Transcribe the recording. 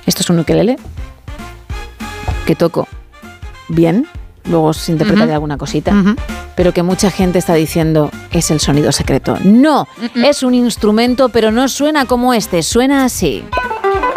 Esto es un ukelele que toco bien, luego se interpreta de alguna cosita, pero que mucha gente está diciendo es el sonido secreto. No, es un instrumento, pero no suena como este, suena así.